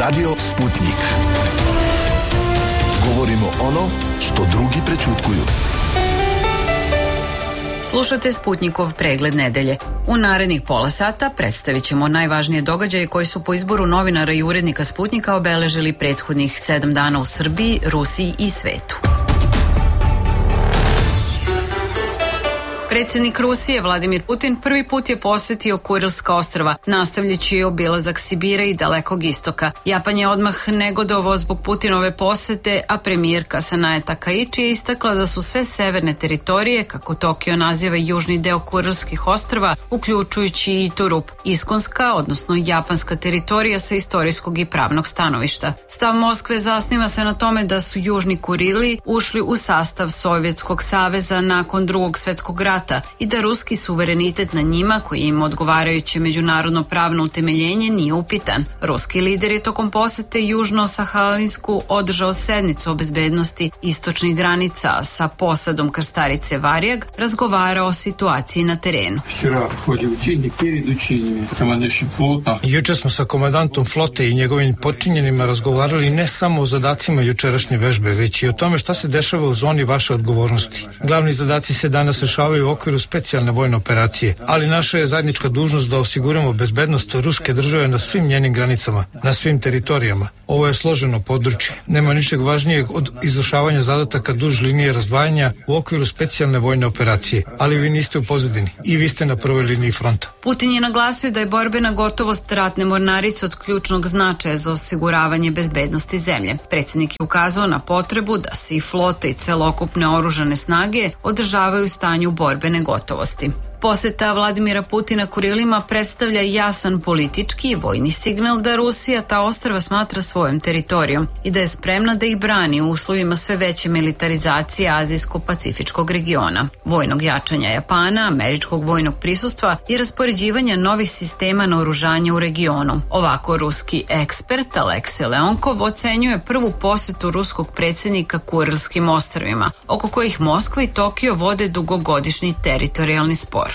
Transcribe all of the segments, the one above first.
Radio Sputnik. Govorimo ono što drugi prećutkuju. Slušate Sputnikov pregled nedelje. U narednih pola sata predstavit ćemo najvažnije događaje koji su po izboru novinara i urednika Sputnika obeležili prethodnih 7 dana u Srbiji, Rusiji i svetu. Predsjednik Rusije Vladimir Putin prvi put je posetio Kurilska ostrva, nastavljajući obilazak Sibira i Dalekog istoka. Japan je odmah negodovao zbog Putinove posete, a premijerka Sanae Takaichi je istakla da su sve severne teritorije, kako Tokio naziva južni deo Kurilskih ostrva, uključujući i Turup, iskonska, odnosno japanska teritorija sa istorijskog i pravnog stanovišta. Stav Moskve zasniva se na tome da su južni Kurili ušli u sastav Sovjetskog saveza nakon Drugog svjetskog rata i da ruski suverenitet na njima, koji ima odgovarajuće međunarodno pravno utemeljenje, nije upitan. Ruski lider je tokom posete Južno-Sahalinsku održao sednicu o bezbednosti istočnih granica sa posadom krstarice Varjag, razgovarao o situaciji na terenu. Juče smo sa komandantom flote i njegovim potčinjenima razgovarali ne samo o zadacima jučerašnje vežbe, već i o tome šta se dešava u zoni vaše odgovornosti. Glavni zadaci se danas rešavaju u okviru specijalne vojne operacije, ali naša je zajednička dužnost da osiguramo bezbednost ruske države na svim njenim granicama, na svim teritorijama. Ovo je složeno područje. Nema ničeg važnijeg od izvršavanja zadataka duž linije razdvajanja u okviru specijalne vojne operacije, ali vi niste u pozadini i vi ste na prvoj liniji fronta. Putin je naglasio da je borbena gotovost ratne mornarice od ključnog značaja za osiguravanje bezbednosti zemlje. Predsjednik je ukazao na potrebu da se i flote i celokupne oružane snage održavaju u stanju borbene gotovosti. Poseta Vladimira Putina Kurilima predstavlja jasan politički i vojni signal da Rusija ta ostrva smatra svojom teritorijom i da je spremna da ih brani u uslovima sve veće militarizacije azijsko-pacifičkog regiona, vojnog jačanja Japana, američkog vojnog prisustva i raspoređivanja novih sistema naoružanja u regionu. Ovako ruski ekspert Aleksej Leonkov ocenjuje prvu posetu ruskog predsjednika Kurilskim ostrvima, oko kojih Moskva i Tokio vode dugogodišnji teritorijalni spor.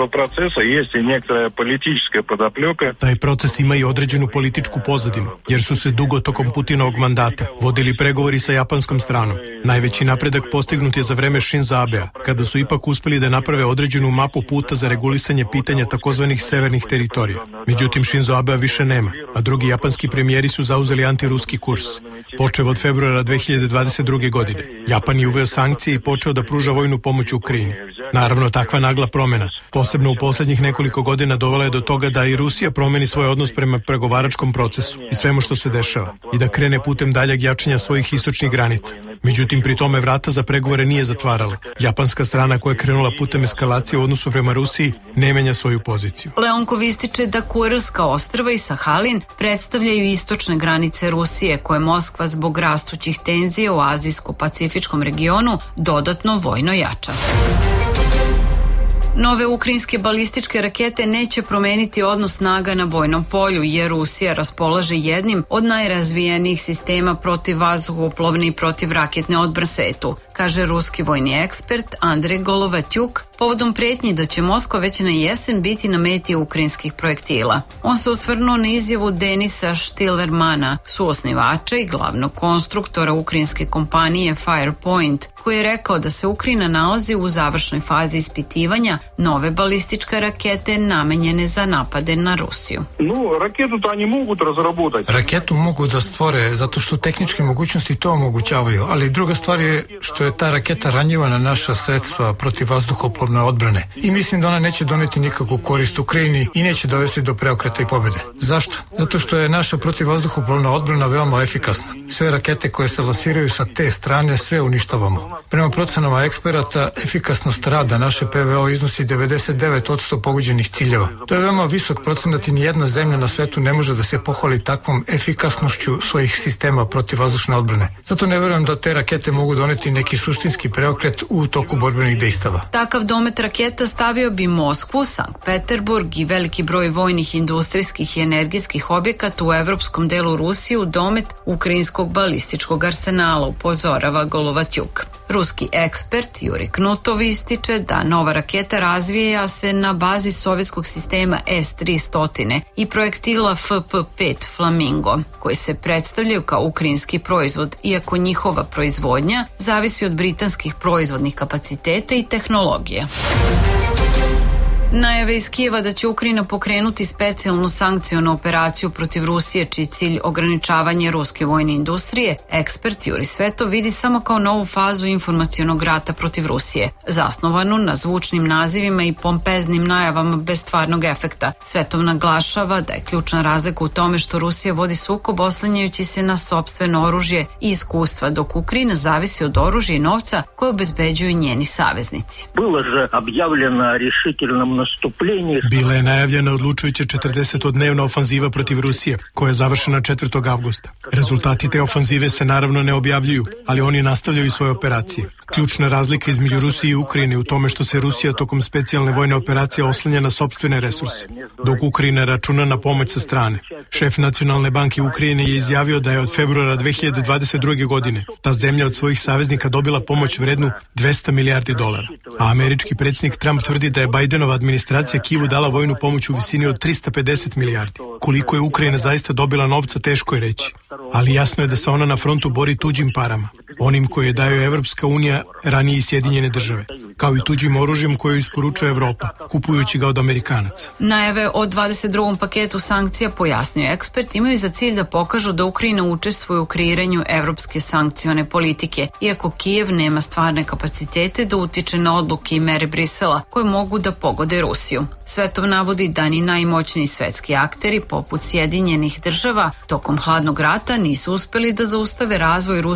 Taj proces ima i određenu političku pozadinu, jer su se dugo tokom Putinovog mandata vodili pregovori sa japanskom stranom. Najveći napredak postignut je za vreme Shinzo Abea, kada su ipak uspeli da naprave određenu mapu puta za regulisanje pitanja takozvanih severnih teritorija. Međutim, Shinzo Abea više nema, a drugi japanski premijeri su zauzeli antiruski kurs. Počev od februara 2022. godine, Japan je uveo sankcije i počeo da pruža vojnu pomoć Ukrajini. Naravno, takva nagla promjena, posebno u posljednjih nekoliko godina, dovela je do toga da i Rusija promeni svoj odnos prema pregovaračkom procesu i svemu što se dešava i da krene putem daljeg jačanja svojih istočnih granica. Međutim, pri tome vrata za pregovore nije zatvarala. Japanska strana koja je krenula putem eskalacije u odnosu prema Rusiji ne menja svoju poziciju. Leonkov ističe da Kurilska ostrva i Sahalin predstavljaju istočne granice Rusije koje Moskva zbog rastućih tenzija u azijsko-pacifičkom regionu dodatno vojno jača. Nove ukrajinske balističke rakete neće promeniti odnos snaga na bojnom polju, jer Rusija raspolaže jednim od najrazvijenijih sistema protivvazduhoplovne i protivraketne odbrane svetu, kaže ruski vojni ekspert Andrej Golovatjuk, povodom prijetnji da će Moskva već na jesen biti na meti ukrajinskih projektila. On se osvrnuo na izjavu Denisa Štilermana, suosnivača i glavnog konstruktora ukrajinske kompanije Firepoint, koji je rekao da se Ukrajina nalazi u završnoj fazi ispitivanja nove balističke rakete namenjene za napade na Rusiju. Raketu mogu da stvore zato što tehničke mogućnosti to omogućavaju, ali druga stvar je što je ta raketa ranjiva na naša sredstva protivvazduhoplovne odbrane i mislim da ona neće doneti nikakvu korist Ukrajini i neće dovesti do preokreta i pobjede. Zašto? Zato što je naša protivvazduhoplovna odbrana veoma efikasna. Sve rakete koje se lansiraju sa te strane sve uništavamo. Prema procenama eksperata, efikasnost rada naše PVO iznosi 99% pogođenih ciljeva. To je veoma visok procenat i nijedna zemlja na svetu ne može da se pohvali takvom efikasnošću svojih sistema protivvazdušne odbrane. Zato ne verujem da te rakete mogu doneti neki suštinski preokret u toku borbenih dejstava. Takav domet raketa stavio bi Moskvu, Sankt Peterburg i veliki broj vojnih, industrijskih i energetskih objekata u evropskom delu Rusije u domet ukrajinskog balističkog arsenala, upozorava Golovatjuk. Ruski ekspert Juri Knutov ističe da nova raketa razvija se na bazi sovjetskog sistema S-300 i projektila FP-5 Flamingo, koji se predstavljaju kao ukrajinski proizvod, iako njihova proizvodnja zavisi od britanskih proizvodnih kapaciteta i tehnologije. Najave iz Kijeva da će Ukrajina pokrenuti specijalnu sankcionu operaciju protiv Rusije, čiji cilj ograničavanje ruske vojne industrije, ekspert Juri Svetov vidi samo kao novu fazu informacionog rata protiv Rusije, zasnovanu na zvučnim nazivima i pompeznim najavama bez stvarnog efekta. Svetov naglašava da je ključna razlika u tome što Rusija vodi sukob oslanjajući se na sopstveno oružje i iskustva, dok Ukrajina zavisi od oružja i novca koje obezbeđuju njeni saveznici. Bila je najavljena odlučujuća 40-dnevna ofanziva protiv Rusije, koja je završena 4. avgusta. Rezultati te ofanzive se naravno ne objavljuju, ali oni nastavljaju svoje operacije. Ključna razlika između Rusije i Ukrajine u tome što se Rusija tokom specijalne vojne operacije oslanja na sopstvene resurse, dok Ukrajina računa na pomoć sa strane. Šef Nacionalne banke Ukrajine je izjavio da je od februara 2022. godine ta zemlja od svojih saveznika dobila pomoć vrednu $200 milijardi, a američki predsjednik Trump tvrdi da je Bidenova administracija Kijevu dala vojnu pomoć u visini od 350 milijardi. Koliko je Ukrajina zaista dobila novca, teško je reći, ali jasno je da se ona na frontu bori tuđim parama, onim koje daju Evropska unija, ranije i Sjedinjene države, kao i tuđim oružjem koje isporučuje Evropa, kupujući ga od Amerikanaca. Najave o 22. paketu sankcija, pojasnio ekspert, imaju za cilj da pokažu da Ukrajina učestvuje u kreiranju evropske sankcione politike, iako Kijev nema stvarne kapacitete da utiče na odluke i mere Brisela koje mogu da pogode Rusiju. Svetov navodi da ni najmoćniji svetski akteri, poput Sjedinjenih država, tokom hladnog rata nisu uspeli da zaustave razvoj ruske